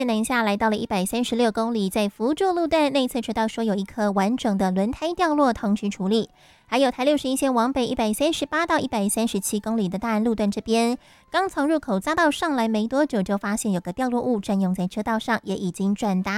南下来到了136公里，在福州路段内侧车道说有一颗完整的轮胎掉落，同时处理。还有台61线往北138到137公里的大安路段这边，刚从入口匝道上来没多久，就发现有个掉落物占用在车道上，也已经转达。